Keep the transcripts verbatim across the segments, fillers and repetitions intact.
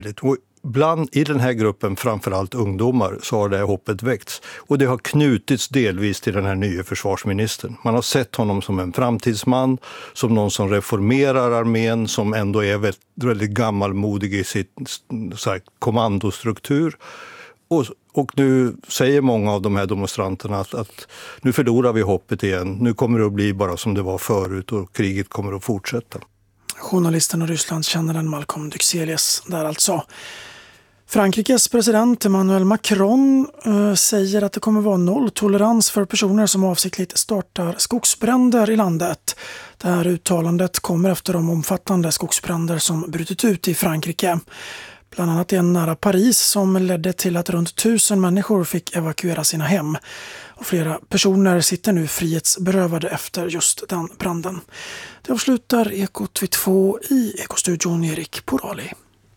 Och bland i den här gruppen, framförallt ungdomar, så har det här hoppet väckts. Och det har knutits delvis till den här nya försvarsministern. Man har sett honom som en framtidsman, som någon som reformerar armén, som ändå är väldigt, väldigt gammalmodig i sitt så här, kommandostruktur. Och, och nu säger många av de här demonstranterna att, att nu förlorar vi hoppet igen. Nu kommer det att bli bara som det var förut och kriget kommer att fortsätta. Journalisten och Rysslandskännaren Malcolm Duxelius där alltså. Frankrikes president Emmanuel Macron eh, säger att det kommer vara nolltolerans för personer som avsiktligt startar skogsbränder i landet. Det här uttalandet kommer efter de omfattande skogsbränder som brutit ut i Frankrike. Bland annat en nära Paris som ledde till att runt tusen människor fick evakuera sina hem. Och flera personer sitter nu frihetsberövade efter just den branden. Det avslutar Ekot vid två i Ekostudion Erik Porali.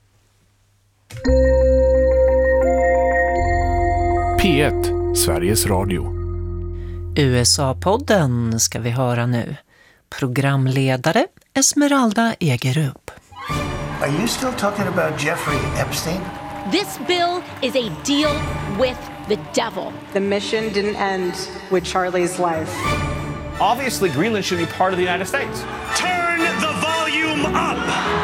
P ett, Sveriges Radio. U S A-podden ska vi höra nu. Programledare Esmeralda Egerup. Are you still talking about Jeffrey Epstein? This bill is a deal with the devil. The mission didn't end with Charlie's life. Obviously, Greenland should be part of the United States. Turn the volume up!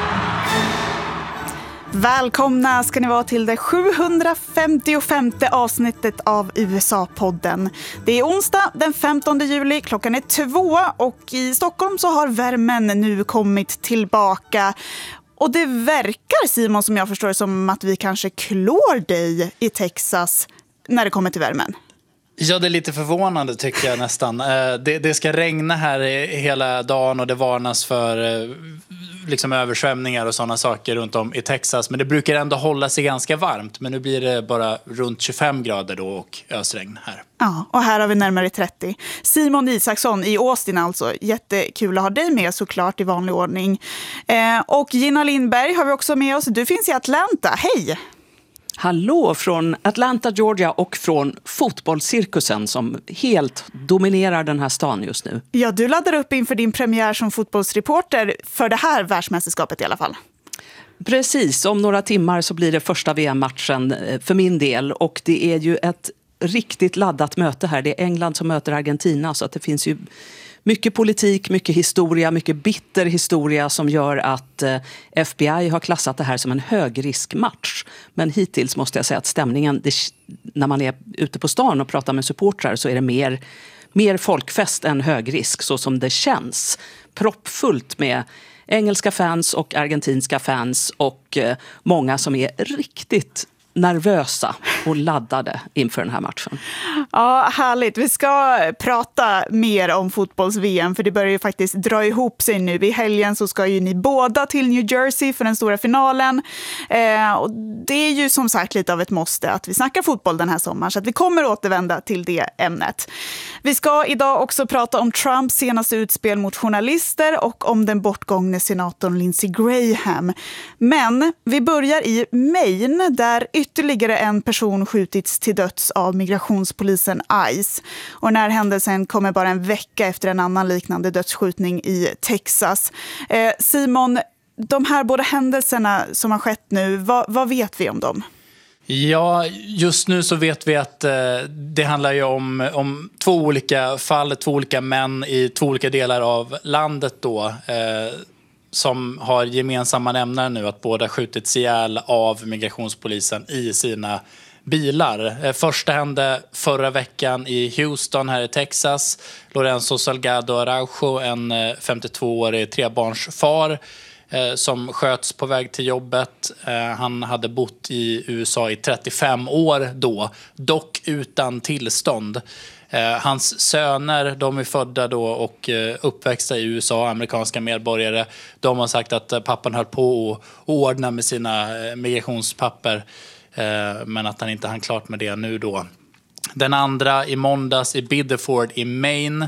Välkomna ska ni vara till det sjuhundrafemtiofemte avsnittet av U S A-podden. Det är onsdag den femtonde juli, klockan är två och i Stockholm så har värmen nu kommit tillbaka. Och det verkar, Simon, som jag förstår, som att vi kanske klår dig i Texas när det kommer till värmen. Ja, det är lite förvånande tycker jag nästan. Det, det ska regna här hela dagen och det varnas för liksom översvämningar och sådana saker runt om i Texas. Men det brukar ändå hålla sig ganska varmt. Men nu blir det bara runt tjugofem grader då och ösregn här. Ja, och här har vi närmare trettio. Simon Isaksson i Austin alltså. Jättekul att ha dig med såklart i vanlig ordning. Eh, och Gina Lindberg har vi också med oss. Du finns i Atlanta. Hej! Hallå från Atlanta, Georgia och från fotbollscirkusen som helt dominerar den här stan just nu. Ja, du laddar upp inför din premiär som fotbollsreporter för det här världsmästerskapet i alla fall. Precis, om några timmar så blir det första V M-matchen för min del och det är ju ett riktigt laddat möte här. Det är England som möter Argentina så att det finns ju mycket politik, mycket historia, mycket bitter historia som gör att F B I har klassat det här som en högriskmatch. Men hittills måste jag säga att stämningen, det, när man är ute på stan och pratar med supportrar så är det mer, mer folkfest än högrisk så som det känns. Proppfullt med engelska fans och argentinska fans och många som är riktigt nervösa och laddade inför den här matchen. Ja, härligt. Vi ska prata mer om fotbolls-V M för det börjar ju faktiskt dra ihop sig nu. I helgen så ska ju ni båda till New Jersey för den stora finalen. Eh, och det är ju som sagt lite av ett måste att vi snackar fotboll den här sommaren så att vi kommer återvända till det ämnet. Vi ska idag också prata om Trumps senaste utspel mot journalister och om den bortgångne senatorn Lindsey Graham. Men vi börjar i Maine där ytterligare en person skjutits till döds av migrationspolisen ICE. Och den här händelsen kommer bara en vecka efter en annan liknande dödsskjutning i Texas. Eh, Simon, de här båda händelserna som har skett nu, vad, vad vet vi om dem? Ja, just nu så vet vi att eh, det handlar ju om, om två olika fall, två olika män i två olika delar av landet då. Eh, som har gemensamma nämnare nu att båda skjutits ihjäl av migrationspolisen i sina bilar. Första hände förra veckan i Houston här i Texas. Lorenzo Salgado Araujo, en femtiotvåårig trebarnsfar som sköts på väg till jobbet. Han hade bott i U S A i trettiofem år då, dock utan tillstånd. Hans söner, de är födda då och uppväxta i U S A, amerikanska medborgare. De har sagt att pappan höll på att ordna med sina migrationspapper, men att han inte hann klart med det nu då. Den andra i måndags i Biddeford i Maine,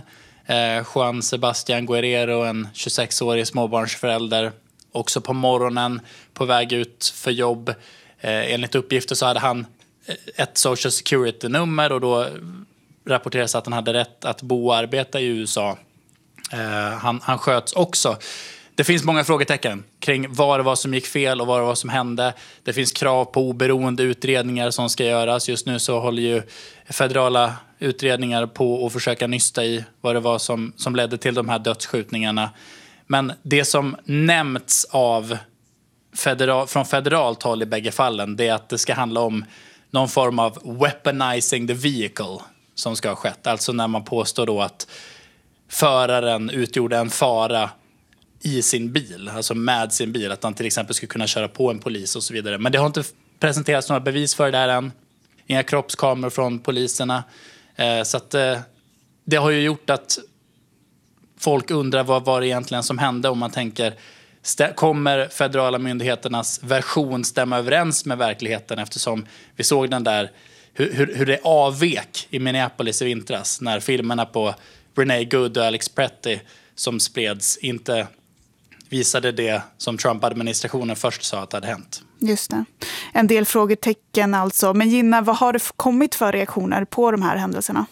Juan Sebastian Guerrero, en tjugosexårig småbarnsförälder, också på morgonen på väg ut för jobb. Enligt uppgifter så hade han ett social security-nummer och då rapporteras att han hade rätt att bo och arbeta i U S A. Eh, han, han sköts också. det finns många frågetecken kring vad det var som gick fel och vad det var som hände. Det finns krav på oberoende utredningar som ska göras. Just nu så håller ju federala utredningar på att försöka nysta i vad det var som, som ledde till de här dödsskjutningarna. Men det som nämnts av federal, från federalt håll i bägge fallen, det är att det ska handla om någon form av weaponizing the vehicle som ska ha skett. Alltså när man påstår då att föraren utgjorde en fara i sin bil, alltså med sin bil, att han till exempel skulle kunna köra på en polis och så vidare. Men det har inte presenterats några bevis för det där än. Inga kroppskameror från poliserna. Eh, så att eh, det har ju gjort att folk undrar vad var det egentligen som hände, om man tänker, stä- kommer federala myndigheternas version stämma överens med verkligheten, eftersom vi såg den där hur, hur, hur det avvek i Minneapolis i vintras när filmerna på Renee Good och Alex Pretty som spreds inte visade det som Trump-administrationen först sa att hade hänt. Just det. En del frågetecken alltså. Men Gina, vad har det kommit för reaktioner på de här händelserna?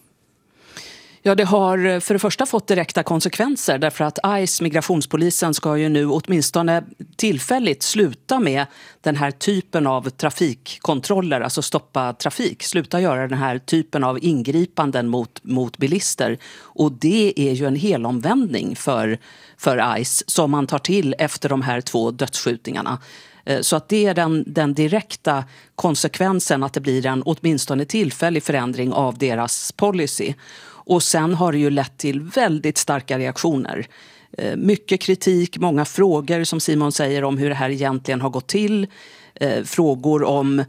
Ja, det har för det första fått direkta konsekvenser därför att ICE, migrationspolisen, ska ju nu åtminstone tillfälligt sluta med den här typen av trafikkontroller, alltså stoppa trafik, sluta göra den här typen av ingripanden mot, mot bilister. Och det är ju en helomvändning för, för ICE som man tar till efter de här två dödsskjutningarna. Så att det är den, den direkta konsekvensen, att det blir en åtminstone tillfällig förändring av deras policy. Och sen har det ju lett till väldigt starka reaktioner. Mycket kritik, många frågor som Simon säger om hur det här egentligen har gått till. Frågor om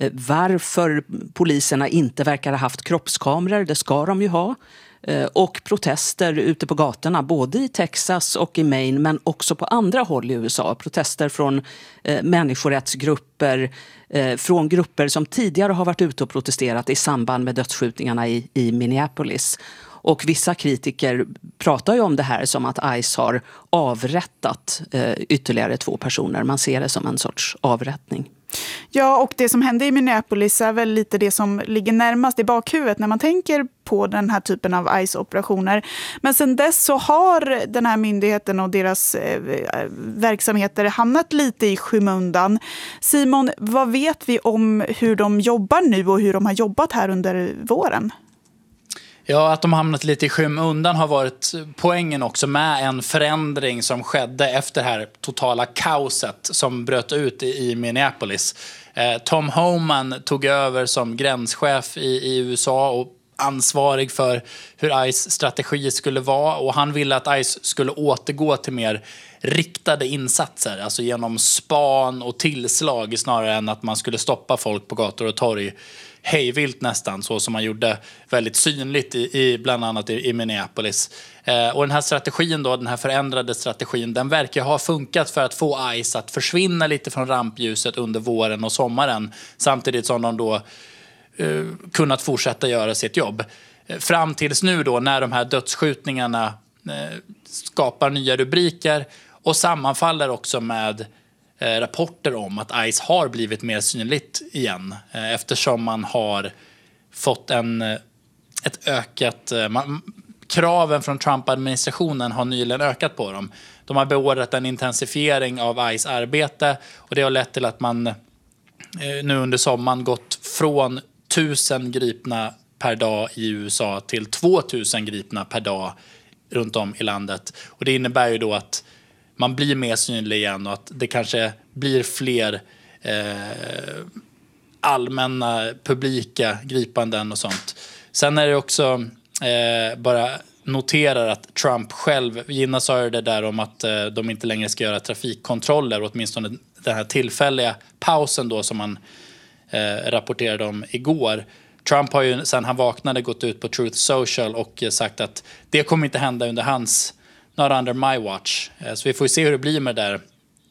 varför poliserna inte verkar ha haft kroppskameror, det ska de ju ha. Och protester ute på gatorna, både i Texas och i Maine, men också på andra håll i U S A. Protester från eh, människorättsgrupper, eh, från grupper som tidigare har varit ute och protesterat i samband med dödsskjutningarna i, i Minneapolis. Och vissa kritiker pratar ju om det här som att ICE har avrättat eh, ytterligare två personer. Man ser det som en sorts avrättning. Ja, och det som hände i Minneapolis är väl lite det som ligger närmast i bakhuvudet när man tänker på den här typen av ICE-operationer. Men sen dess så har den här myndigheten och deras eh, verksamheter hamnat lite i skymundan. Simon, vad vet vi om hur de jobbar nu och hur de har jobbat här under våren? Ja, att de hamnat lite i skymundan har varit poängen också med en förändring som skedde efter det här totala kaoset som bröt ut i Minneapolis. Eh, Tom Homan tog över som gränschef i, i U S A och ansvarig för hur ICE strategi skulle vara, och han ville att ICE skulle återgå till mer riktade insatser, alltså genom span och tillslag snarare än att man skulle stoppa folk på gator och torg hejvilt nästan, så som man gjorde väldigt synligt i, i bland annat i, i Minneapolis. Eh, och den här strategin då, den här förändrade strategin, den verkar ha funkat för att få ICE att försvinna lite från rampljuset under våren och sommaren, samtidigt som de då eh, kunnat fortsätta göra sitt jobb. Eh, fram tills nu då, när de här dödsskjutningarna eh, skapar nya rubriker och sammanfaller också med rapporter om att ICE har blivit mer synligt igen, eftersom man har fått en, ett ökat... Man, kraven från Trump-administrationen har nyligen ökat på dem. De har beordrat en intensifiering av ICE-arbete, och det har lett till att man nu under sommaren gått från tusen gripna per dag i U S A till tvåtusen gripna per dag runt om i landet. Och det innebär ju då att man blir mer synlig igen och att det kanske blir fler eh, allmänna publika gripanden och sånt. Sen är det också eh, bara noterar att Trump själv, Gina sa det där om att eh, de inte längre ska göra trafikkontroller, åtminstone den här tillfälliga pausen då som man eh, rapporterade om igår. Trump har ju sen han vaknade gått ut på Truth Social och sagt att det kommer inte hända under hans not under my watch. Så vi får se hur det blir med det där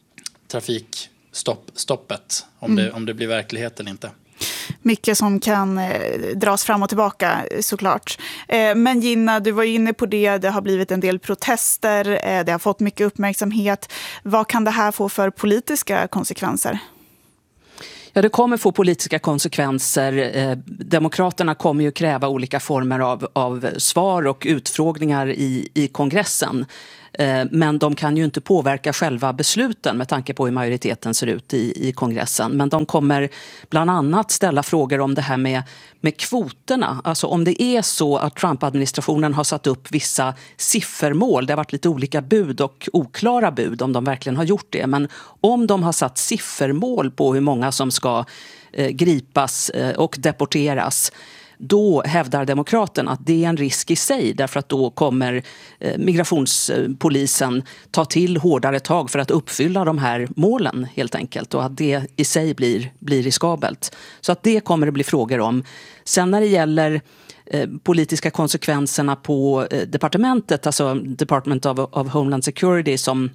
trafikstoppet, om, mm. det, om det blir verklighet eller inte. Mycket som kan eh, dras fram och tillbaka såklart. Eh, men Gina, du var inne på det. Det har blivit en del protester. Eh, det har fått mycket uppmärksamhet. Vad kan det här få för politiska konsekvenser? Ja, det kommer få politiska konsekvenser. Eh, Demokraterna kommer ju kräva olika former av, av svar och utfrågningar i, i kongressen. Men de kan ju inte påverka själva besluten med tanke på hur majoriteten ser ut i, i kongressen. Men de kommer bland annat ställa frågor om det här med, med kvoterna. Alltså om det är så att Trump-administrationen har satt upp vissa siffermål. Det har varit lite olika bud och oklara bud om de verkligen har gjort det. Men om de har satt siffermål på hur många som ska eh, gripas eh, och deporteras, då hävdar demokraterna att det är en risk i sig, därför att då kommer eh, migrationspolisen ta till hårdare tag för att uppfylla de här målen helt enkelt, och att det i sig blir, blir riskabelt. Så att det kommer det bli frågor om. Sen när det gäller eh, politiska konsekvenserna på eh, departementet, alltså Department of, of Homeland Security som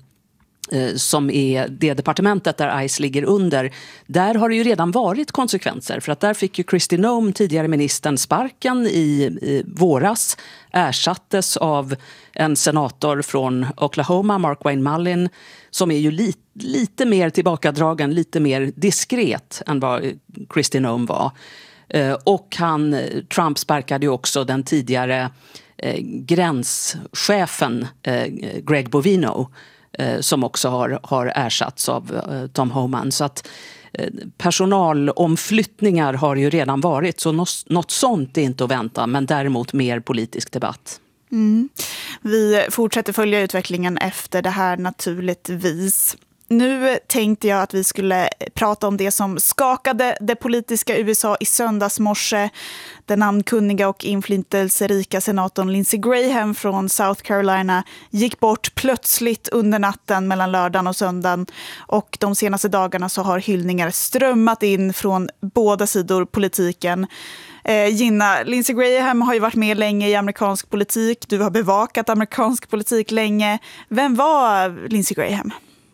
som är det departementet där ICE ligger under, där har det ju redan varit konsekvenser. För att där fick ju Kristi Noem, tidigare ministern, sparken i, i våras, ersattes av en senator från Oklahoma, Mark Wayne Mullin, som är ju li, lite mer tillbakadragen, lite mer diskret än vad Kristi Noem var. Och han, Trump sparkade ju också den tidigare eh, gränschefen eh, Greg Bovino, som också har, har ersatts av uh, Tom Homan. Så att uh, personalomflyttningar har ju redan varit, så något, något sånt är inte att vänta, men däremot mer politisk debatt. Mm. Vi fortsätter följa utvecklingen efter det här naturligtvis. Nu tänkte jag att vi skulle prata om det som skakade det politiska U S A i söndagsmorse. Den namnkunniga och inflytelserika senatorn Lindsey Graham från South Carolina gick bort plötsligt under natten mellan lördagen och söndagen. Och de senaste dagarna så har hyllningar strömmat in från båda sidor politiken. Eh, Gina, Lindsey Graham har ju varit med länge i amerikansk politik. Du har bevakat amerikansk politik länge. Vem var Lindsey Graham?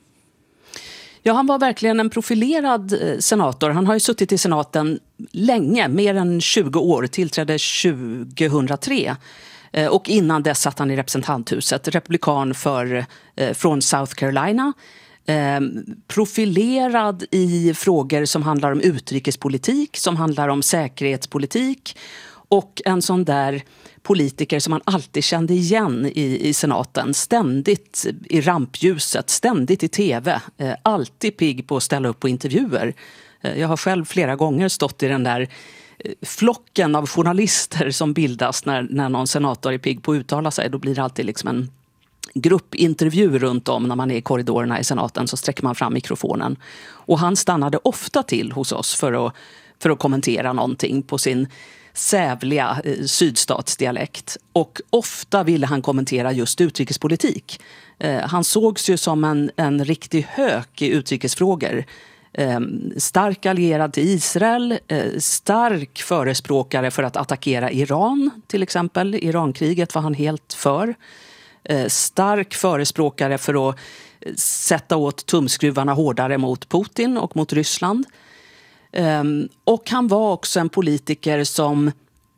Ja, han var verkligen en profilerad senator. Han har ju suttit i senaten länge, mer än tjugo år, tillträdde tjugohundratre. Och innan dess satt han i representanthuset, republikan för, från South Carolina. Profilerad i frågor som handlar om utrikespolitik, som handlar om säkerhetspolitik, och en sån där politiker som man alltid kände igen i, i senaten. Ständigt i rampljuset, ständigt i tv. Eh, alltid pigg på att ställa upp på intervjuer. Eh, jag har själv flera gånger stått i den där eh, flocken av journalister som bildas när, när någon senator är pigg på att uttala sig. Då blir det alltid liksom en gruppintervju runt om när man är i korridorerna i senaten, så sträcker man fram mikrofonen. Och han stannade ofta till hos oss för att, för att kommentera någonting på sin sävliga eh, sydstatsdialekt, och ofta ville han kommentera just utrikespolitik. Eh, han sågs ju som en, en riktig hök i utrikesfrågor. Eh, stark allierad till Israel, eh, stark förespråkare för att attackera Iran, till exempel. Irankriget var han helt för. Eh, stark förespråkare för att sätta åt tumskruvarna hårdare mot Putin och mot Ryssland. Um, och han var också en politiker som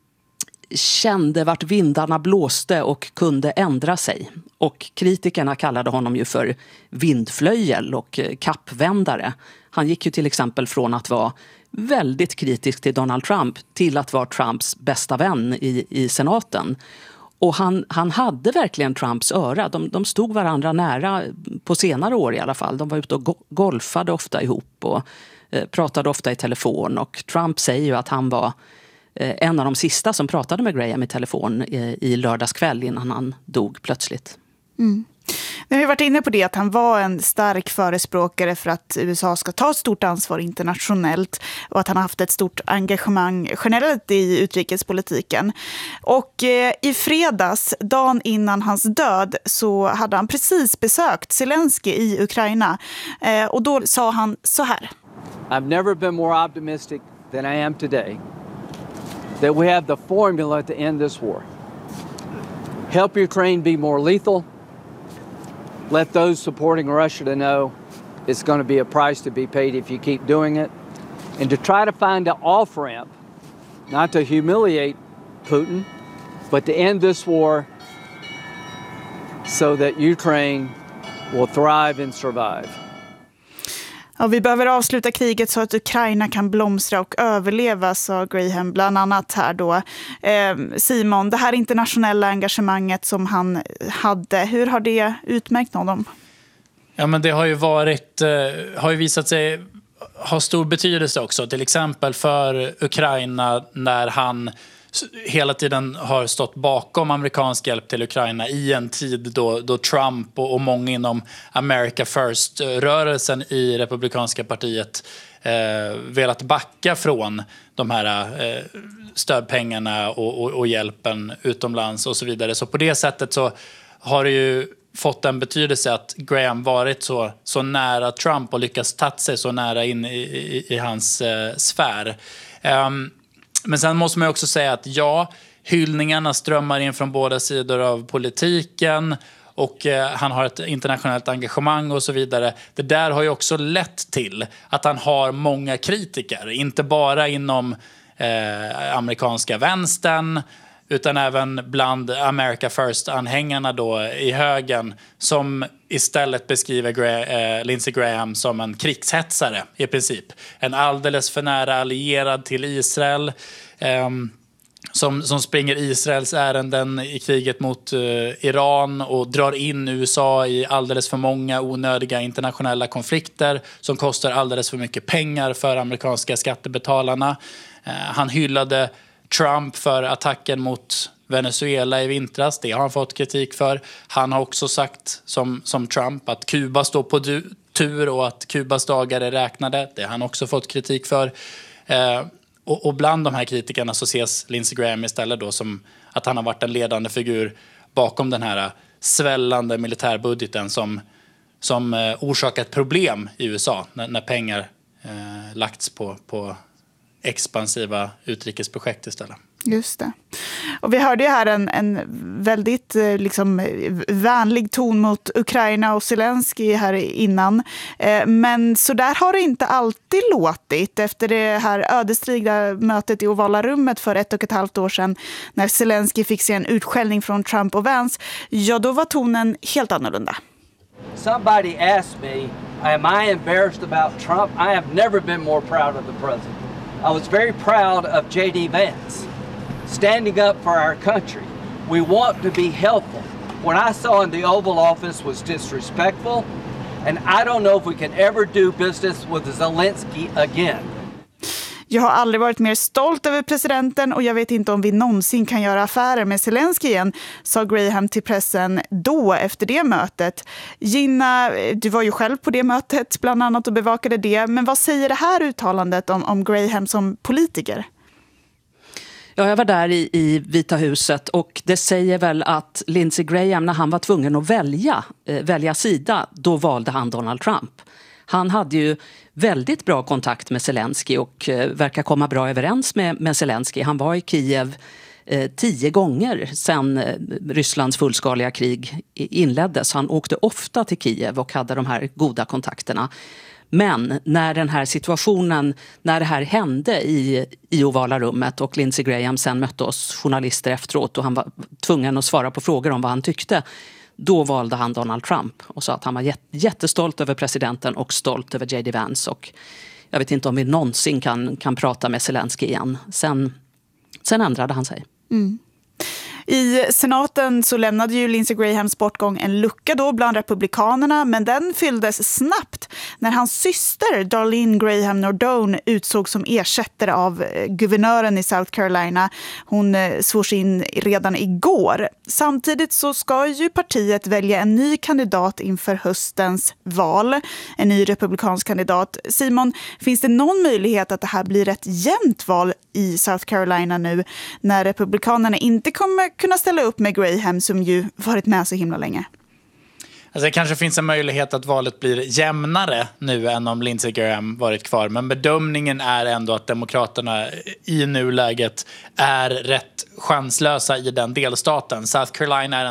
kände vart vindarna blåste och kunde ändra sig. Och kritikerna kallade honom ju för vindflöjel och kappvändare. Han gick ju till exempel från att vara väldigt kritisk till Donald Trump till att vara Trumps bästa vän i, i senaten. Och han, han hade verkligen Trumps öra. De, de stod varandra nära på senare år i alla fall. De var ute och go- golfade ofta ihop och pratade ofta i telefon, och Trump säger ju att han var en av de sista som pratade med Graham i telefon i lördagskväll innan han dog plötsligt. Mm. Vi har varit inne på det, att han var en stark förespråkare för att U S A ska ta stort ansvar internationellt, och att han har haft ett stort engagemang generellt i utrikespolitiken. Och eh, i fredags, dagen innan hans död, så hade han precis besökt Zelensky i Ukraina. Eh, och då sa han så här. I've never been more optimistic than I am today that we have the formula to end this war. Help Ukraine be more lethal. Let those supporting Russia to know it's going to be a price to be paid if you keep doing it. And to try to find an off-ramp, not to humiliate Putin, but to end this war so that Ukraine will thrive and survive. Ja, vi behöver avsluta kriget så att Ukraina kan blomstra och överleva, sa Graham bland annat här då. Eh, Simon, det här internationella engagemanget som han hade, hur har det utmärkt honom? Ja, men det har ju varit, eh, har ju visat sig ha stor betydelse också. Till exempel för Ukraina när han hela tiden har stått bakom amerikansk hjälp till Ukraina i en tid då, då Trump och, och många inom America First-rörelsen i Republikanska partiet eh, velat backa från de här eh, stödpengarna och, och, och hjälpen utomlands och så vidare. Så på det sättet så har det ju fått en betydelse att Graham varit så, så nära Trump och lyckats ta sig så nära in i, i, i hans eh, sfär. Um, Men sen måste man också säga att ja, hyllningarna strömmar in från båda sidor av politiken och eh, han har ett internationellt engagemang och så vidare. Det där har ju också lett till att han har många kritiker, inte bara inom eh, amerikanska vänstern utan även bland America First-anhängarna då i högen som istället beskriver Gra- eh, Lindsey Graham som en krigshetsare i princip. En alldeles för nära allierad till Israel eh, som, som springer Israels ärenden i kriget mot eh, Iran och drar in U S A i alldeles för många onödiga internationella konflikter som kostar alldeles för mycket pengar för amerikanska skattebetalarna. Eh, han hyllade Trump för attacken mot Venezuela i vintras. Det har han fått kritik för. Han har också sagt som, som Trump att Kuba står på du, tur och att Kubas dagar är räknade. Det har han också fått kritik för. Eh, och, och bland de här kritikerna så ses Lindsey Graham istället då som att han har varit en ledande figur bakom den här svällande militärbudgeten som, som eh, orsakat problem i U S A när, när pengar eh, lagts på, på expansiva utrikesprojekt istället. Just det. Och vi hörde ju här en, en väldigt liksom, vänlig ton mot Ukraina och Zelensky här innan. Men så där har det inte alltid låtit efter det här ödesdigra mötet i Ovala rummet för ett och ett halvt år sedan när Zelensky fick se en utskällning från Trump och Vance. Ja, då var tonen helt annorlunda. Somebody asked me, am I embarrassed about Trump? I have never been more proud of the president. I was very proud of J D Vance, standing up for our country. We want to be helpful. What I saw in the Oval Office was disrespectful, and I don't know if we can ever do business with Zelensky again. Jag har aldrig varit mer stolt över presidenten och jag vet inte om vi någonsin kan göra affärer med Zelensky igen, sa Graham till pressen då efter det mötet. Gina, du var ju själv på det mötet bland annat och bevakade det. Men vad säger det här uttalandet om, om Graham som politiker? Ja, jag var där i, i Vita huset och det säger väl att Lindsey Graham, när han var tvungen att välja, eh, välja sida, då valde han Donald Trump. Han hade ju väldigt bra kontakt med Zelensky och eh, verkar komma bra överens med, med Zelensky. Han var i Kiev eh, tio gånger sedan eh, Rysslands fullskaliga krig inleddes. Han åkte ofta till Kiev och hade de här goda kontakterna. Men när den här situationen, när det här hände i, i Ovala rummet och Lindsey Graham sen mötte oss journalister efteråt och han var tvungen att svara på frågor om vad han tyckte, då valde han Donald Trump och sa att han var jättestolt över presidenten och stolt över J D Vance. Och jag vet inte om vi någonsin kan, kan prata med Zelensky igen. Sen, sen ändrade han sig. Mm. I senaten så lämnade ju Lindsey Grahams bortgång en lucka då bland republikanerna, men den fylldes snabbt när hans syster Darlene Graham Nardone utsågs som ersättare av guvernören i South Carolina. Hon svors in redan igår. Samtidigt så ska ju partiet välja en ny kandidat inför höstens val, en ny republikansk kandidat. Simon, finns det någon möjlighet att det här blir ett jämnt val i South Carolina nu när republikanerna inte kommer kunna ställa upp med Graham som ju varit med så himla länge? Alltså det kanske finns en möjlighet att valet blir jämnare nu än om Lindsey Graham varit kvar. Men bedömningen är ändå att demokraterna i nuläget är rätt chanslösa i den delstaten. South Carolina är en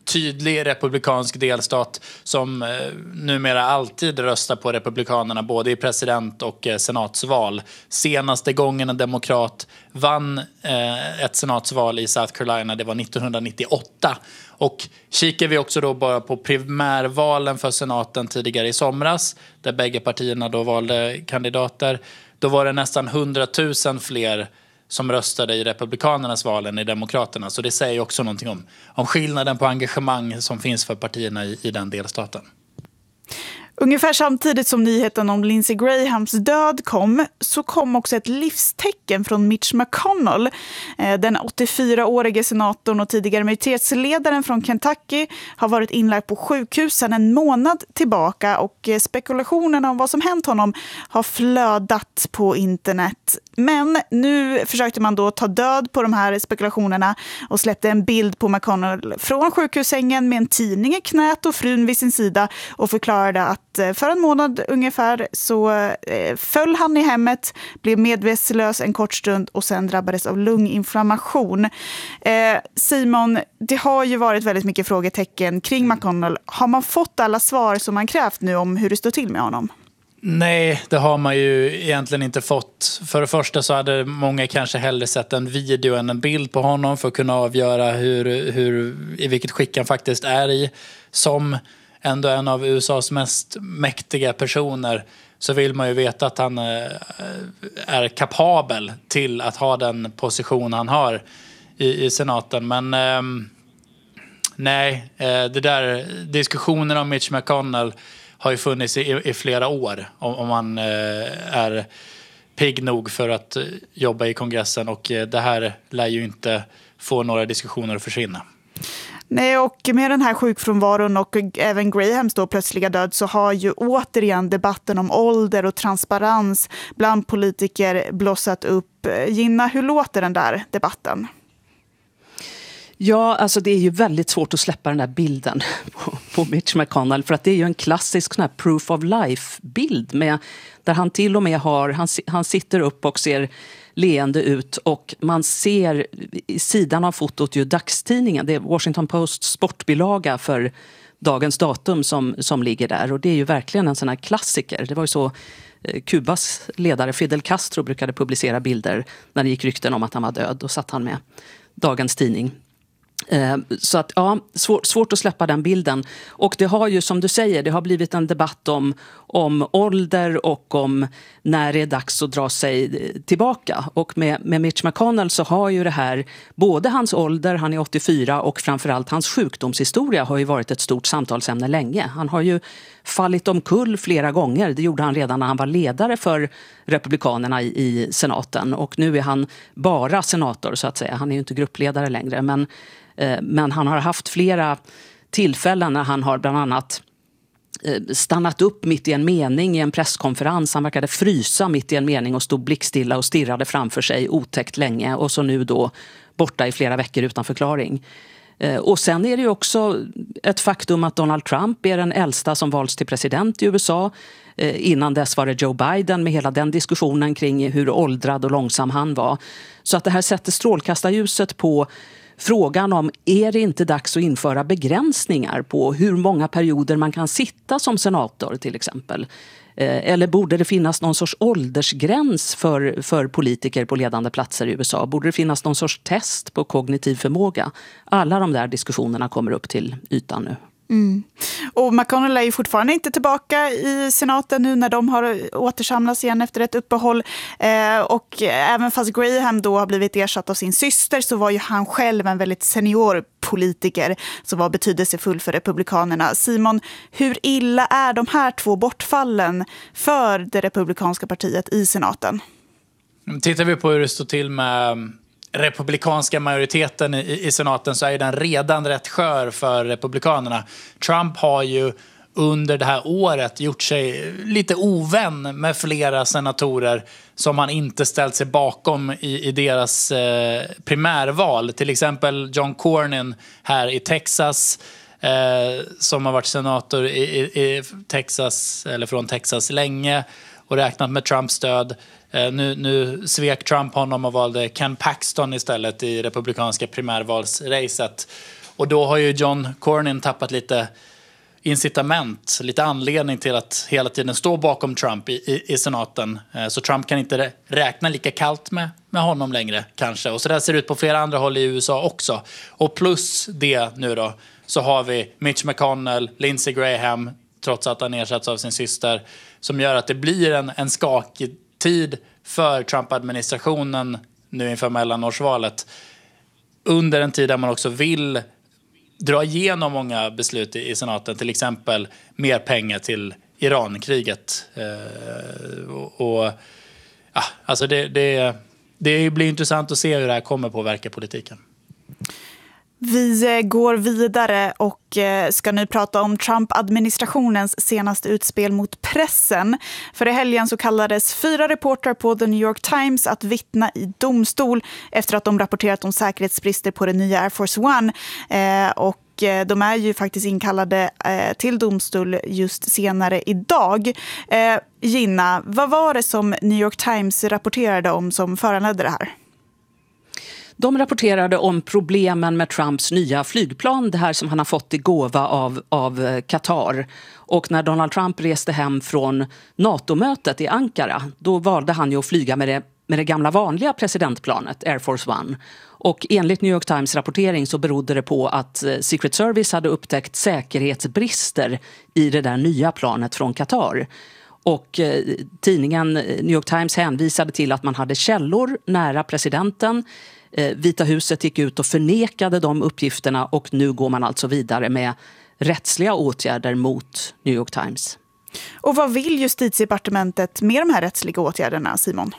tydlig republikansk delstat som eh, numera alltid röstar på republikanerna både i president- och eh, senatsval. Senaste gången en demokrat vann eh, ett senatsval i South Carolina, det var nittonhundranittioåtta. Och kikar vi också då bara på primärvalen för senaten tidigare i somras, där bägge partierna då valde kandidater, då var det nästan hundratusen fler som röstade i republikanernas val än i demokraterna. Så det säger också någonting om, om skillnaden på engagemang som finns för partierna i, i den delstaten. Ungefär samtidigt som nyheten om Lindsey Grahams död kom så kom också ett livstecken från Mitch McConnell. Den åttiofyraårige senatorn och tidigare majoritetsledaren från Kentucky har varit inlagd på sjukhus sedan en månad tillbaka och spekulationerna om vad som hänt honom har flödat på internet. Men nu försökte man då ta död på de här spekulationerna och släppte en bild på McConnell från sjukhussängen med en tidning i knät och frun vid sin sida och förklarade att för en månad ungefär så eh, föll han i hemmet, blev medvetslös en kort stund och sen drabbades av lunginflammation. Eh, Simon, det har ju varit väldigt mycket frågetecken kring McConnell. Har man fått alla svar som man krävt nu om hur det står till med honom? Nej, det har man ju egentligen inte fått. För det första så hade många kanske hellre sett en video än en bild på honom för att kunna avgöra hur, hur, i vilket skick han faktiskt är i. Som ändå en av U S As mest mäktiga personer så vill man ju veta att han är kapabel till att ha den position han har i, i senaten. Men eh, nej, det där diskussionen om Mitch McConnell har ju funnits i, i flera år om, om man eh, är pigg nog för att jobba i kongressen, och eh, det här lär ju inte få några diskussioner att försvinna. Nej, och med den här sjukfrånvaron och även Grahams då plötsliga död så har ju återigen debatten om ålder och transparens bland politiker blossat upp. Gina, hur låter den där debatten? Ja, alltså det är ju väldigt svårt att släppa den där bilden på, på Mitch McConnell, för att det är ju en klassisk sån här proof of life-bild med, där han till och med har, han, han sitter upp och ser leende ut och man ser i sidan av fotot ju dagstidningen, det är Washington Post sportbilaga för dagens datum som, som ligger där, och det är ju verkligen en sån här klassiker. Det var ju så eh, Kubas ledare Fidel Castro brukade publicera bilder när det gick rykten om att han var död, då satt han med dagens tidning. Så att ja, svårt, svårt att släppa den bilden. Och det har ju, som du säger, det har blivit en debatt om, om ålder och om när det är dags att dra sig tillbaka. Och med, med Mitch McConnell så har ju det här, både hans ålder, han är åttiofyra, och framförallt hans sjukdomshistoria har ju varit ett stort samtalsämne länge. Han har ju fallit omkull flera gånger. Det gjorde han redan när han var ledare för republikanerna i, i senaten. Och nu är han bara senator så att säga. Han är ju inte gruppledare längre, men Men han har haft flera tillfällen när han har bland annat stannat upp mitt i en mening i en presskonferens. Han verkade frysa mitt i en mening och stod blickstilla och stirrade framför sig otäckt länge. Och så nu då borta i flera veckor utan förklaring. Och sen är det ju också ett faktum att Donald Trump är den äldsta som valts till president i U S A. Innan dess var det Joe Biden med hela den diskussionen kring hur åldrad och långsam han var. Så att det här sätter strålkastarljuset på frågan om, är det inte dags att införa begränsningar på hur många perioder man kan sitta som senator till exempel? Eller borde det finnas någon sorts åldersgräns för, för politiker på ledande platser i U S A? Borde det finnas någon sorts test på kognitiv förmåga? Alla de där diskussionerna kommer upp till ytan nu. Mm. Och McConnell är ju fortfarande inte tillbaka i senaten nu när de har återsamlats igen efter ett uppehåll. Eh, och även fast Graham då har blivit ersatt av sin syster så var ju han själv en väldigt senior politiker som var betydelsefull för republikanerna. Simon, hur illa är de här två bortfallen för det republikanska partiet i senaten? Tittar vi på hur det står till med republikanska majoriteten i, i senaten så är den redan rätt skör för republikanerna. Trump har ju under det här året gjort sig lite ovän med flera senatorer som han inte ställt sig bakom i, i deras eh, primärval. Till exempel John Cornyn här i Texas eh, som har varit senator i, i, i Texas, eller från Texas länge och räknat med Trumps stöd. Uh, nu, nu svek Trump honom och valde Ken Paxton istället i republikanska primärvalsracet. Och då har ju John Cornyn tappat lite incitament, lite anledning till att hela tiden stå bakom Trump i, i, i senaten. Så Trump kan inte räkna lika kallt med, med honom längre kanske. Och så där ser det ut på flera andra håll i U S A också. Och plus det nu då så har vi Mitch McConnell, Lindsey Graham, trots att han ersatts av sin syster, som gör att det blir en, en skakig tid för Trump-administrationen nu inför mellanårsvalet. Under en tid där man också vill dra igenom många beslut i, i senaten, till exempel mer pengar till Iran-kriget. Eh, och, och ja, alltså det, det, det blir intressant att se hur det här kommer påverka politiken. Vi går vidare och ska nu prata om Trump-administrationens senaste utspel mot pressen. För i helgen så kallades fyra reportrar på The New York Times att vittna i domstol efter att de rapporterat om säkerhetsbrister på den nya Air Force One. Och de är ju faktiskt inkallade till domstol just senare idag. Gina, vad var det som New York Times rapporterade om som föranledde det här? De rapporterade om problemen med Trumps nya flygplan, det här som han har fått i gåva av, av Qatar. Och när Donald Trump reste hem från NATO-mötet i Ankara, då valde han ju att flyga med det, med det gamla vanliga presidentplanet, Air Force One. Och enligt New York Times rapportering så berodde det på att Secret Service hade upptäckt säkerhetsbrister i det där nya planet från Qatar. Och eh, tidningen New York Times hänvisade till att man hade källor nära presidenten. Eh, Vita huset gick ut och förnekade de uppgifterna och nu går man alltså vidare med rättsliga åtgärder mot New York Times. Och vad vill justitiedepartementet med de här rättsliga åtgärderna, Simon?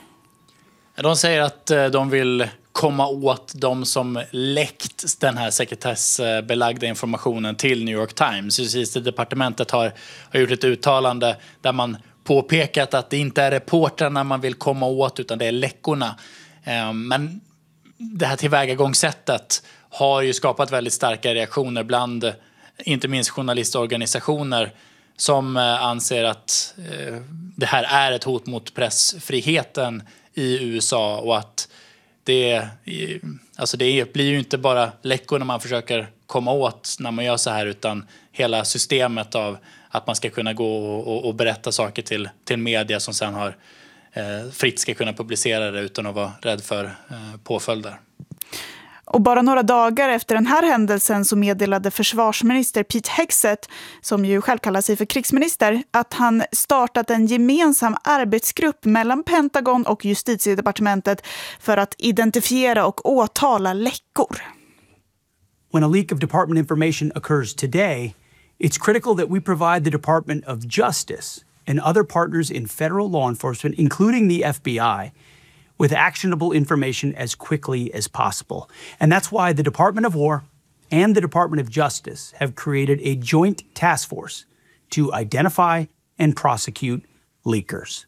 De säger att de vill komma åt de som läckt den här sekretessbelagda informationen till New York Times. Justitiedepartementet har, har gjort ett uttalande där man påpekat att det inte är reportrarna man vill komma åt utan det är läckorna. Men det här tillvägagångssättet har ju skapat väldigt starka reaktioner bland inte minst journalistorganisationer som anser att det här är ett hot mot pressfriheten i U S A och att det, alltså det blir ju inte bara läckor när man försöker komma åt när man gör så här utan hela systemet av att man ska kunna gå och, och berätta saker till, till media som sen har eh, fritt ska kunna publicera det utan att vara rädd för eh, påföljder. Och bara några dagar efter den här händelsen så meddelade försvarsminister Pete Hegseth, som ju själv kallar sig för krigsminister, att han startat en gemensam arbetsgrupp mellan Pentagon och justitiedepartementet för att identifiera och åtala läckor. When a leak of department information occurs today, it's critical that we provide the Department of Justice and other partners in federal law enforcement, including the F B I, with actionable information as quickly as possible. And that's why the Department of War and the Department of Justice have created a joint task force to identify and prosecute leakers.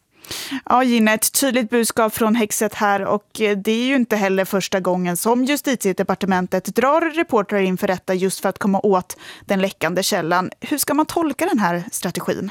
Ja, Gina, ett tydligt budskap från Hegseth här och det är ju inte heller första gången som justitiedepartementet drar reportrar inför rätta just för att komma åt den läckande källan. Hur ska man tolka den här strategin?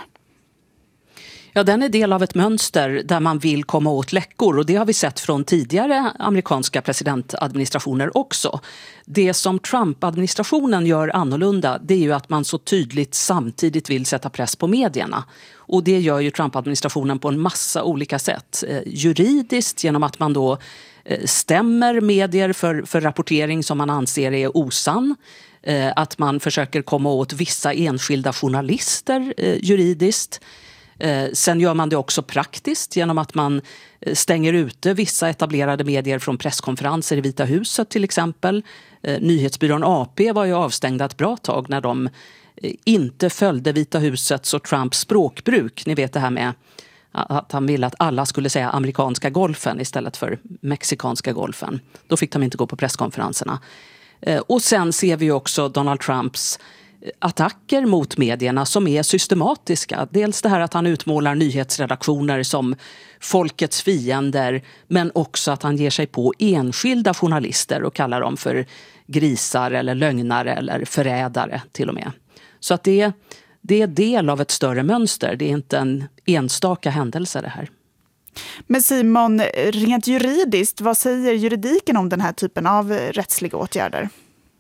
Ja, den är del av ett mönster där man vill komma åt läckor och det har vi sett från tidigare amerikanska presidentadministrationer också. Det som Trump-administrationen gör annorlunda det är ju att man så tydligt samtidigt vill sätta press på medierna. Och det gör ju Trump-administrationen på en massa olika sätt. Eh, juridiskt genom att man då eh, stämmer medier för, för rapportering som man anser är osann. Eh, att man försöker komma åt vissa enskilda journalister eh, juridiskt. Eh, sen gör man det också praktiskt genom att man stänger ute vissa etablerade medier från presskonferenser i Vita huset till exempel. Eh, nyhetsbyrån A P var ju avstängda ett bra tag när de eh, inte följde Vita husets och Trumps språkbruk. Ni vet det här med att han ville att alla skulle säga amerikanska golfen istället för mexikanska golfen. Då fick de inte gå på presskonferenserna. Eh, och sen ser vi också Donald Trumps attacker mot medierna som är systematiska. Dels det här att han utmålar nyhetsredaktioner som folkets fiender men också att han ger sig på enskilda journalister och kallar dem för grisar eller lögnare eller förrädare till och med. Så att det, det är del av ett större mönster. Det är inte en enstaka händelse det här. Men Simon, rent juridiskt, vad säger juridiken om den här typen av rättsliga åtgärder?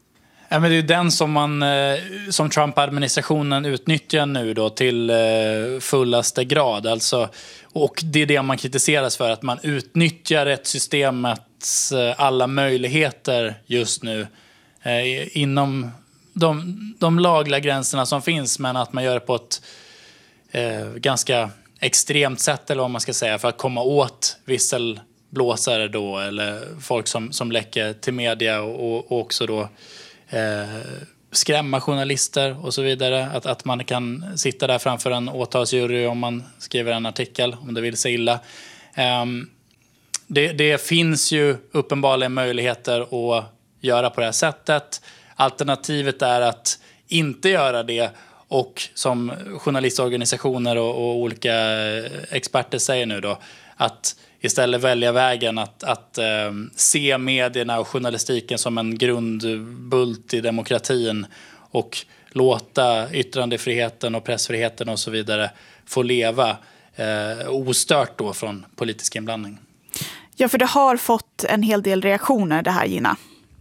Ja, men det är den som, man, som Trump-administrationen utnyttjar nu då till fullaste grad. Alltså, och det är det man kritiseras för, att man utnyttjar rättssystemets alla möjligheter just nu eh, inom de, de lagliga gränserna som finns, men att man gör det på ett eh, ganska extremt sätt, eller vad man ska säga, för att komma åt visselblåsare då, eller folk som, som läcker till media och, och också då Eh, skrämma journalister och så vidare. Att, att man kan sitta där framför en åtalsjury om man skriver en artikel, om det vill sig illa. Eh, det, det finns ju uppenbarligen möjligheter att göra på det här sättet. Alternativet är att inte göra det, och som journalistorganisationer och, och olika experter säger nu då, att istället välja vägen att, att eh, se medierna och journalistiken som en grundbult i demokratin och låta yttrandefriheten och pressfriheten och så vidare få leva eh, ostört då från politisk inblandning. Ja, för det har fått en hel del reaktioner det här, Gina.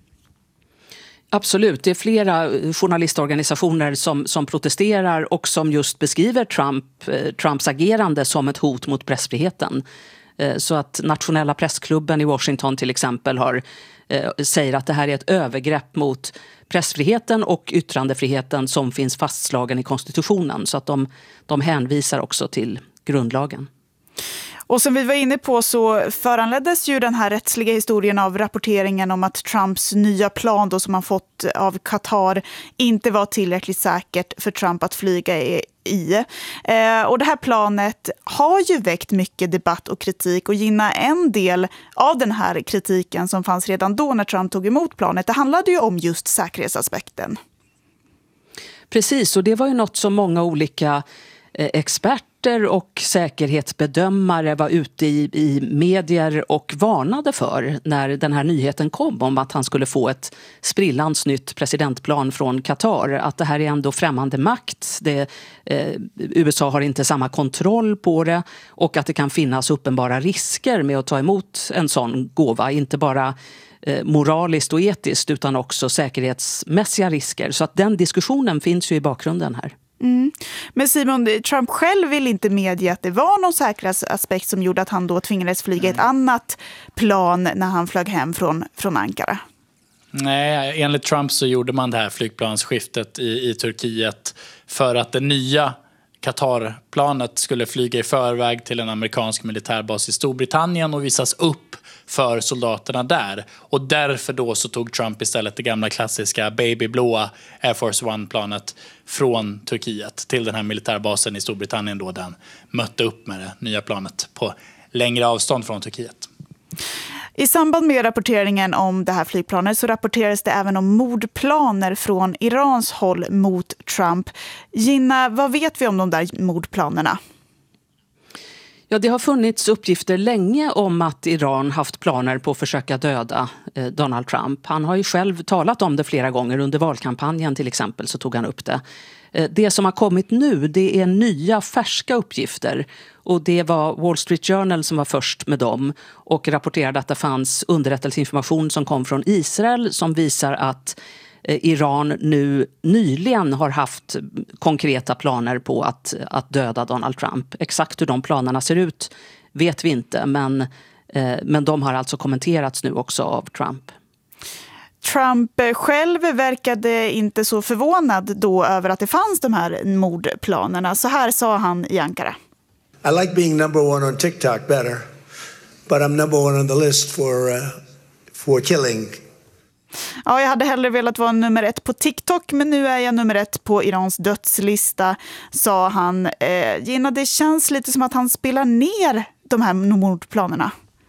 Absolut, det är flera journalistorganisationer som, som protesterar och som just beskriver Trump, eh, Trumps agerande som ett hot mot pressfriheten. Så att Nationella pressklubben i Washington till exempel har, eh, säger att det här är ett övergrepp mot pressfriheten och yttrandefriheten som finns fastslagen i konstitutionen. Så att de, de hänvisar också till grundlagen. Och som vi var inne på så föranleddes ju den här rättsliga historien av rapporteringen om att Trumps nya plan då som han fått av Qatar inte var tillräckligt säkert för Trump att flyga i. Eh, och det här planet har ju väckt mycket debatt och kritik, och Gina, en del av den här kritiken som fanns redan då när Trump tog emot planet, det handlade ju om just säkerhetsaspekten. Precis, och det var ju något som många olika eh, experter och säkerhetsbedömare var ute i, i medier och varnade för när den här nyheten kom om att han skulle få ett sprillans nytt presidentplan från Qatar. Att det här är ändå främmande makt. Det, eh, U S A har inte samma kontroll på det, och att det kan finnas uppenbara risker med att ta emot en sån gåva. Inte bara eh, moraliskt och etiskt utan också säkerhetsmässiga risker. Så att den diskussionen finns ju i bakgrunden här. Mm. Men Simon, Trump själv vill inte medge att det var någon säkerhetsaspekt som gjorde att han då tvingades flyga ett annat plan när han flög hem från, från Ankara. Nej, enligt Trump så gjorde man det här flygplansskiftet i, i Turkiet för att det nya Qatar-planet skulle flyga i förväg till en amerikansk militärbas i Storbritannien och visas upp för soldaterna där. Och därför då så tog Trump istället det gamla klassiska babyblåa Air Force One-planet från Turkiet till den här militärbasen i Storbritannien då den mötte upp med det nya planet på längre avstånd från Turkiet. I samband med rapporteringen om det här flygplanet så rapporterades det även om mordplaner från Irans håll mot Trump. Gina, vad vet vi om de där mordplanerna? Ja, det har funnits uppgifter länge om att Iran haft planer på att försöka döda eh, Donald Trump. Han har ju själv talat om det flera gånger under valkampanjen till exempel, så tog han upp det. Eh, det som har kommit nu, det är nya färska uppgifter, och det var Wall Street Journal som var först med dem och rapporterade att det fanns underrättelseinformation som kom från Israel som visar att Iran nu nyligen har haft konkreta planer på att, att döda Donald Trump. Exakt hur de planerna ser ut vet vi inte, men, eh, men de har alltså kommenterats nu också av Trump. Trump själv verkade inte så förvånad då över att det fanns de här mordplanerna. Så här sa han i Ankara. I like being number one on TikTok better, but I'm number one on the list for, uh, for killing. Ja, jag hade hellre velat vara nummer ett på TikTok, men nu är jag nummer ett på Irans dödslista, sa han. Eh, Gina, det känns lite som att han spelar ner de här mordplanerna.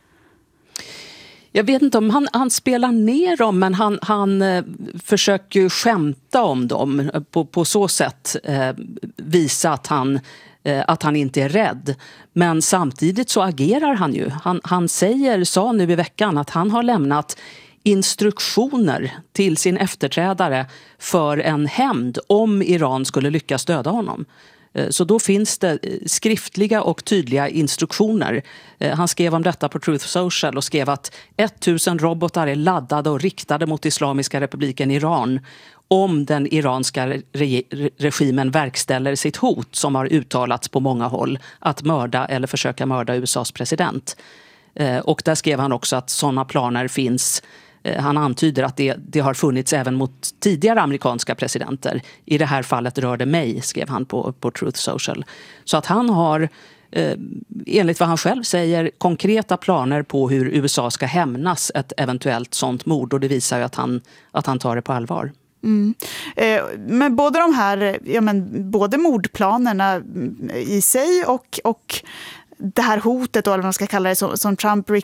Jag vet inte om han, han spelar ner dem, men han, han eh, försöker skämta om dem på, på så sätt eh, visa att han, eh, att han inte är rädd. Men samtidigt så agerar han ju. Han, han säger, sa nu i veckan att han har lämnat instruktioner till sin efterträdare för en hämnd om Iran skulle lyckas döda honom. Så då finns det skriftliga och tydliga instruktioner. Han skrev om detta på Truth Social och skrev att tusen robotar är laddade och riktade mot Islamiska republiken Iran om den iranska re- regimen verkställer sitt hot som har uttalats på många håll att mörda eller försöka mörda U S A:s president. Och där skrev han också att sådana planer finns. Han antyder att det, det har funnits även mot tidigare amerikanska presidenter. I det här fallet rör det mig, skrev han på, på Truth Social. Så att han har, eh, enligt vad han själv säger, konkreta planer på hur U S A ska hämnas ett eventuellt sånt mord. Och det visar ju att han, att han tar det på allvar. Mm. Eh, men både de här, ja, men både mordplanerna i sig och... och det här hotet, eller vad man ska kalla det, som, som Trump